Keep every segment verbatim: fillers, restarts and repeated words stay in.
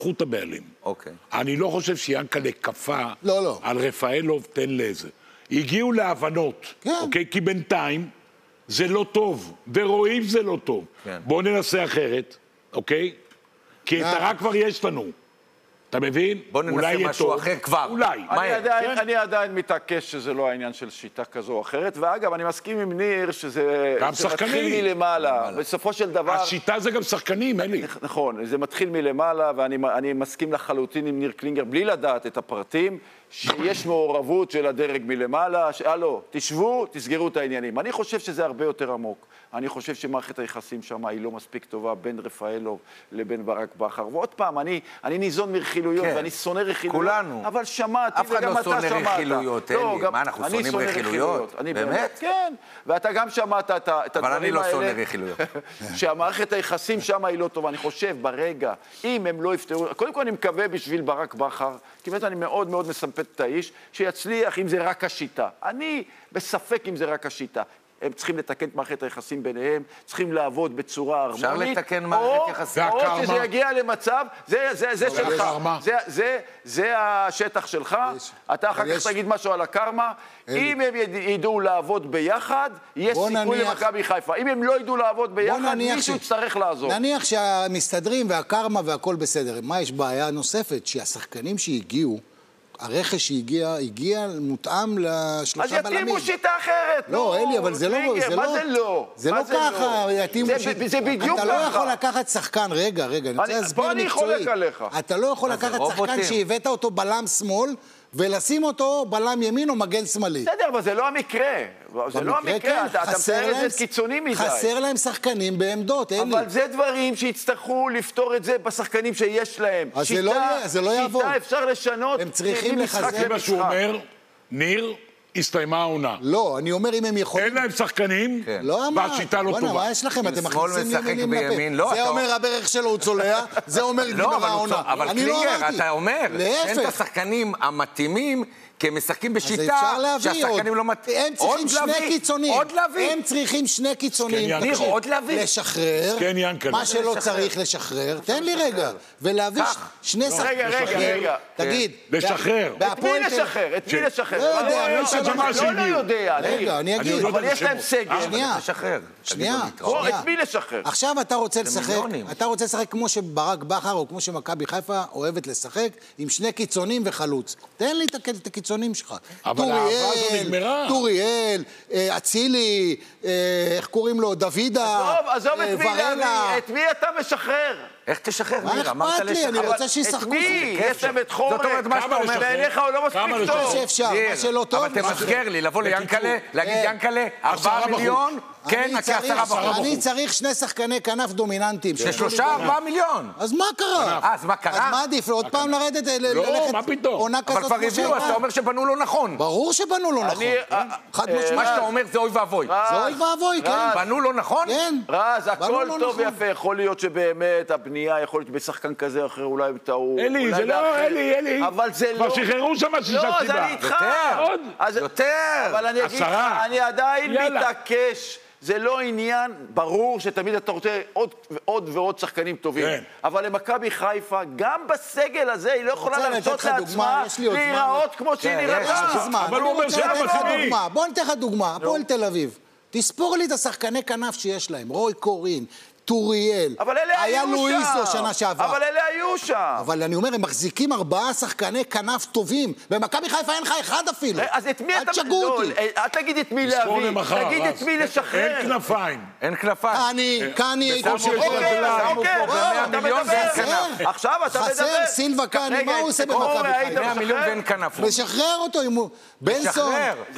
חוט הבעלים. אוקיי. אני לא חושב שיאנקל'ה כפה לא, לא. על רפאלוב, תן לזה. הגיעו להבנות, כן. אוקיי? כי בינתיים זה לא טוב, ורואים זה לא טוב. כן. בואו ננסה אחרת, אוקיי? כי את הרע כבר יש לנו. אתה מבין? בוא ננסה משהו אחר כבר. אולי. אני עדיין, אני עדיין מתעקש שזה לא העניין של שיטה כזו או אחרת, ואגב, אני מסכים עם ניר שזה... גם זה שחקנים. מתחיל מלמעלה. בסופו של דבר... השיטה זה גם שחקנים, אלי. נכון, זה מתחיל מלמעלה, ואני אני מסכים לחלוטין עם ניר קלינגר, בלי לדעת את הפרטים, שיש מעורבות של הדרג מלמעלה, ש... הלו, תשבו, תסגרו את העניינים. אני חושב שזה הרבה יותר עמוק. אני חושב שמערכת היחסים שם היא לא מספיק טובה בין רפאלוב לבין ברק בכר. ועוד פעם, אני, אני ניזון מרכילויות, כן. ואני שונא רכילויות. כולנו. אבל שמעתי, אף אחד וגם לא אתה שונא שמעת. רכילויות, לא, אלי. גם, מה, אנחנו אני שונאים שונא רכילויות? אני באמת? כן. ואתה גם שמעת את, את אבל אני הדברים לא האלה. שונא רכילויות. שהמערכת היחסים שם היא לא טובה. אני חושב, ברגע, אם הם לא יפתרו... קודם כל אני מקווה בשביל ברק בכר, כי באמת אני מאוד מאוד מסמפת את האיש, שיצליח אם זה רק השיטה. אני בספק אם זה רק השיטה. הם צריכים לתקן את מערכת היחסים ביניהם, צריכים לעבוד בצורה הרמונית. אפשר לתקן מערכת יחסים. או שזה יגיע למצב, זה, זה, זה שלך. זה, זה, זה השטח שלך. אתה אחר כך תגיד משהו על הקרמה. אם הם ידעו לעבוד ביחד, יש סיכוי למכבי חיפה. אם הם לא ידעו לעבוד ביחד, מישהו יצטרך לעזור. נניח שהמסתדרים והקרמה והכל בסדר. מה יש בעיה נוספת? שהשחקנים שהגיעו, הרכש שהגיע, הגיע מותאם לשלושה בלמים. אז יתאימו שיטה אחרת. לא, אלי, אבל זה לא... מה זה לא? זה לא ככה, יתאימו שיטה. זה בדיוק ככה. אתה לא יכול לקחת שחקן, רגע, רגע, אני רוצה להסביר מקצועי. פה אני חולק עליך. אתה לא יכול לקחת שחקן שהבאת אותו בלם שמאל, ולשים אותו בלם ימין או מגן שמאלי. בסדר, אבל זה לא המקרה. זה לא המקרה, אתה מתאר את זה קיצוני מדי. חסר להם שחקנים בעמדות, אלי. אבל זה דברים שיצטרכו לפתור את זה בשחקנים שיש להם. אז זה לא יעבור. שיטה אפשר לשנות. הם צריכים לחזק. זה מה שהוא אומר, ניר, הסתיימה העונה. לא, אני אומר אם הם יכולים... אין להם שחקנים, והשיטה לא טובה. מה יש לכם? אתם מכניסים ימינים לפה. זה אומר הברך שלו הוא צולע, זה אומר נגמר העונה. אבל קלינגר, אתה אומר, אין את השחקנים המתאימים, כי הם משחקים בשיטה שהשחקנים לא מתאים. הם צריכים שני קיצונים. עוד להביא. הם צריכים שני קיצונים. ניר, עוד להביא. לשחרר. מה שלא צריך לשחרר. תן לי רגע. ולהביא שני שחקנים. רגע, רגע, רגע. תגיד. לשחרר. את מי לשחרר? את מי לשחרר? לא יודע. לא, לא יודע. רגע, אני אגיד. אבל יש להם סגל. שנייה. לשחרר. שנייה. את מי לשחרר? עכשיו אתה רוצה לשחק. אתה רוצה לשחק כמו שברק בכר או כמו שמכבי חיפה אוהבת לשחק עם שני קיצונים וחלוץ. תן לי את הקיצונים שלך. אבל האהבה הזו נגמרה. טוריאל, אצילי, איך קוראים לו, דוידה, עזוב, עזוב את מי להביא, את מי אתה משחרר? איך תשחרר? מה אכפת לי? אני רוצה שישחקו. את מי? יש להם את חורק. זאת אומרת, מה שאתה אומר. בעיניך הוא לא מספיק טוב. מה שאפשר, מה שלא טוב. אבל תמסגר לי, לבוא ליאנקל'ה, להגיד יאנקל'ה, ארבעה מיליון, כן, כעשרה בחוץ. אני צריך שני שחקני כנף דומיננטיים. ששלושה, ארבעה מיליון. אז מה קרה? אז מה קרה? אז מה עדיף? עוד פעם לרדת, לא, מה פתאום? אבל כבר הביאו, אז אתה אומר שבנו לא נכון. ברור שבנו לא נכון. חד משמעית. מה שאתה אומר זה אוי ואבוי. זה אוי ואבוי, כן. בנו לא נכון? כן. רז, הכל טוב ויפה. יכול להיות שבאמת הבנייה יכול להיות בשחקן כזה או אחר, אולי הם טעו. אלי, זה לא, אלי, אלי. אבל זה לא... כבר שחררו שם שישה לא, סיבה. אז אני איתך. יותר. יותר. אבל אני אגיד לך, אני עדיין מתעקש. זה לא עניין, ברור שתמיד אתה רוצה עוד ועוד ועוד שחקנים טובים. כן. אבל למכבי חיפה, גם בסגל הזה, היא לא יכולה להרשות לעצמה להיראות כמו שהיא נראתה. אבל הוא אומר שהיה מצבי. בוא ניתן לך דוגמה, הפועל תל אביב. תספור לי את השחקני כנף שיש להם, רוי קורין, טוריאל, היה לואיזו שנה שעבר. אבל אלה היו שם. אבל אני אומר, הם מחזיקים ארבעה שחקני כנף טובים, במכבי חיפה אין לך אחד אפילו. אז את מי אתה... אל תשגעו אותי. אל תגיד את מי להביא, תגיד את מי לשחרר. אין כנפיים. אין כנפיים. אני, קני, בקושי יש אוקיי, רגליים. אוקיי, אתה מדבר. עכשיו אתה מדבר. חסר סילבה קני, מה הוא עושה במכבי חיפה? מאה מיליון ואין כנף. לשחרר אותו, אם הוא... בנסון,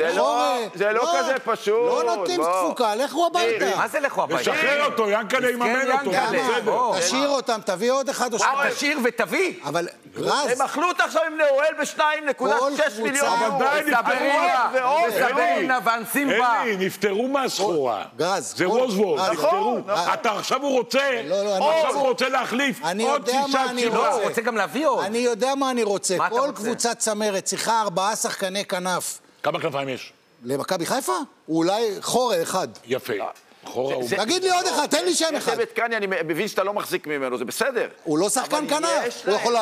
זה לא כזה פשוט. לא נותנים תפוקה, לכו הביתה. מה זה לכו הביתה? לשחרר אותו, יאנקל'ה יממן אותו. תשאיר אותם, תביא עוד אחד או שניים. אה, תשאיר ותביא. אבל רז... הם אכלו אותה עכשיו עם נאוהל ב-שתיים נקודה שש מיליון. אבל די, נפטרו. וסברינה ואנסימבה. אלי, נפטרו מהסחורה. גז. זה ווזוולד, נפטרו. אתה עכשיו הוא רוצה, עכשיו הוא רוצה להחליף עוד שישה שבעה. הוא רוצה גם להביא עוד. אני יודע מה אני רוצה. כל קבוצת צמרת צריכה ארבעה שחקני כנף. כמה כנפיים יש? למכבי חיפה? אולי חורה אחד. יפה. תגיד לי עוד אחד, תן לי שם אחד. צוות קני, אני מבין שאתה לא מחזיק ממנו, זה בסדר. הוא לא שחקן כנף, הוא יכול